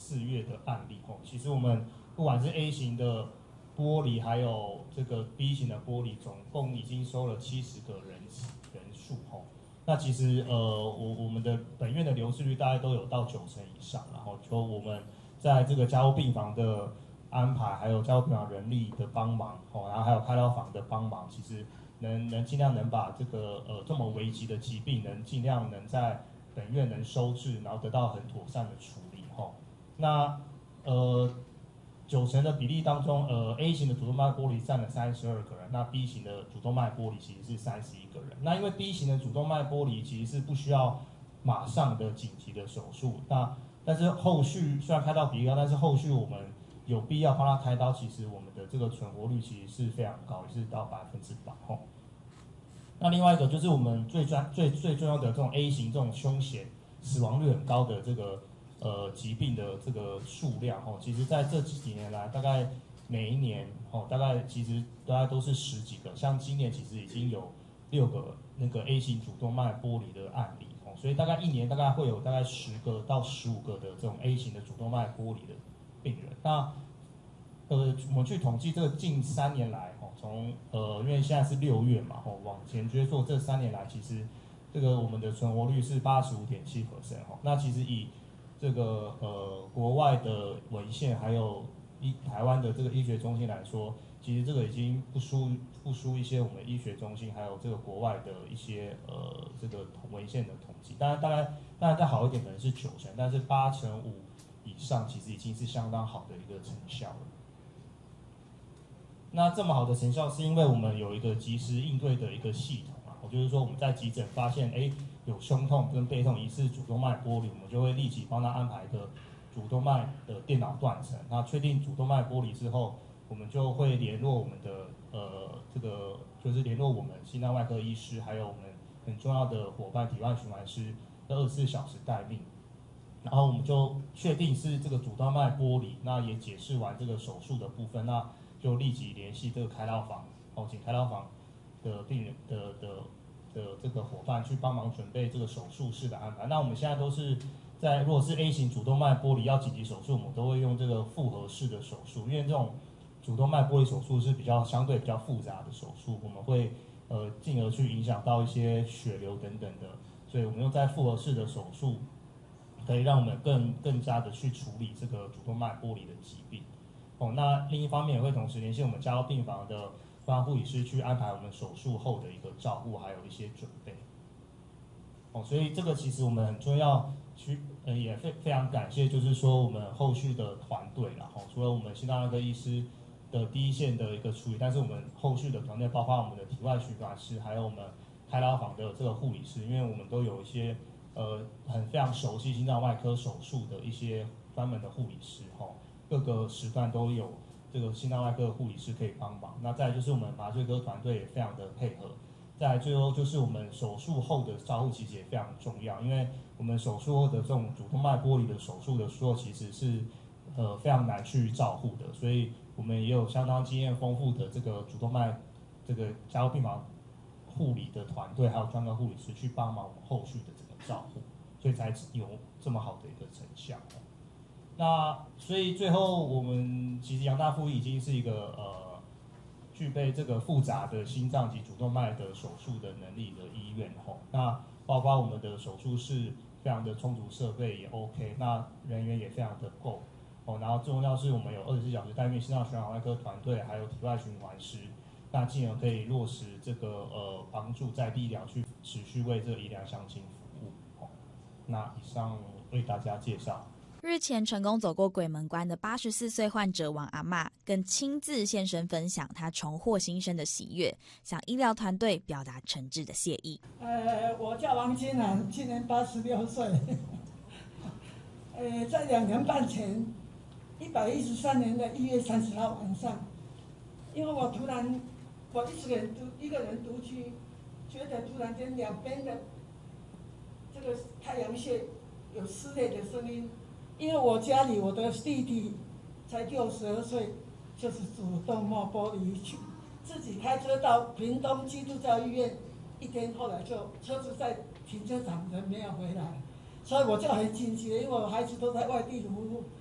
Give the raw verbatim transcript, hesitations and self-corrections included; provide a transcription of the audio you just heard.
四月的案例哦，其实我们不管是 A 型的玻璃，还有这个 B 型的玻璃，总共已经收了七十个人人数哦。那其实呃，我我们的本院的流失率大概都有到九成以上，然后就我们在这个加护病房的安排，还有加护病房人力的帮忙哦，然后还有开刀房的帮忙，其实能能尽量能把这个呃这么危急的疾病，能尽量能在本院能收治，然后得到很妥善的处理哈。那呃九成的比例当中，呃 A 型的主动脉玻璃占了三十二个人，那 B 型的主动脉玻璃其实是三十一个人。那因为 B 型的主动脉玻璃其实是不需要马上的紧急的手术，那但是后续虽然开刀比例高，但是后续我们有必要帮他开刀，其实我们的这个存活率其实是非常高，也是到百分之百吼。那另外一个就是我们最专最最重要的这种 A 型这种凶险死亡率很高的这个呃疾病的这个数量哦，其实在这几年来，大概每一年哦，大概其实大概都是十几个，像今年其实已经有六个那个 A 型主动脉剥离的案例哦，所以大概一年大概会有大概十个到十五个的这种 A 型的主动脉剥离的病人。那呃，我们去统计这个近三年来，哦，从呃，因为现在是六月嘛，哦，往前追溯这三年来，其实这个我们的存活率是八十五点七 percent 哦。那其实以这个呃国外的文献，还有医台湾的这个医学中心来说，其实这个已经不输不输一些我们医学中心，还有这个国外的一些呃这个文献的统计。当然，大概当然再好一点可能是九成，但是八成五以上，其实已经是相当好的一个成效了。那这么好的成效，是因为我们有一个及时应对的一个系统啊，就是说我们在急诊发现，哎，有胸痛跟背痛疑似主动脉剥离，我们就会立即帮他安排一个主动脉的电脑断层。那确定主动脉剥离之后，我们就会联络我们的呃这个就是联络我们心脏外科医师，还有我们很重要的伙伴体外循环师，二十四小时待命。然后我们就确定是这个主动脉剥离，那也解释完这个手术的部分，那就立即联系这个开刀房，哦，请开刀房的病人的的的这个伙伴去帮忙准备这个手术室的安排。那我们现在都是在，如果是 A 型主动脉剥离要紧急手术，我们都会用这个复合式的手术，因为这种主动脉剥离手术是比较相对比较复杂的手术，我们会呃进而去影响到一些血流等等的，所以我们用在复合式的手术，可以让我们更更加的去处理这个主动脉剥离的疾病。哦，那另一方面也会同时联系我们加护病房的专护理师去安排我们手术后的一个照顾，还有一些准备。哦，所以这个其实我们很重要，去呃也非非常感谢，就是说我们后续的团队啦，哦，除了我们心脏外科医师的第一线的一个处理，但是我们后续的团队包括我们的体外循环师，还有我们开刀房的这个护理师，因为我们都有一些呃很非常熟悉心脏外科手术的一些专门的护理师，哈、哦。各个时段都有这个心脏外科的护理师可以帮忙。那再来就是我们麻醉科团队也非常的配合。再来最后就是我们手术后的照护其实也非常重要，因为我们手术后的这种主动脉剥离的手术的时候，其实是呃非常难去照护的，所以我们也有相当经验丰富的这个主动脉这个加护病房护理的团队，还有专科护理师去帮忙我们后续的这个照护，所以才有这么好的一个成效。那所以最后我们其实杨大附已经是一个呃具备这个复杂的心脏及主动脉的手术的能力的医院吼。那包括我们的手术室非常的充足，设备也 OK， 那人员也非常的够哦。然后最重要是我们有二十四小时待命心脏血管外科团队，还有体外循环师，那进而可以落实这个呃帮助在地医疗去持续为这个医疗乡亲服务哦。那以上为大家介绍。 日前成功走过鬼门关的八十四岁患者王阿嬷，更亲自现身分享她重获新生的喜悦，向医疗团队表达诚挚的谢意。 呃，我叫王金兰，今年八十六岁。呃，在两年半前，一百一十三年的一月三十号晚上，因为我突然，我一个人独一个人独居，觉得突然间两边的这个太阳穴有撕裂的声音。因为我家里我的弟弟才六十二岁，就是主动脉剥离，自己开车到屏东基督教医院，一天后来就车子在停车场人没有回来，所以我就很紧急，因为我孩子都在外地服务，